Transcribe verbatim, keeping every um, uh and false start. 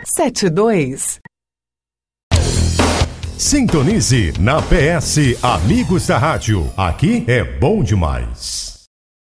sete dois. Sintonize na P S Amigos da Rádio. Aqui é bom demais.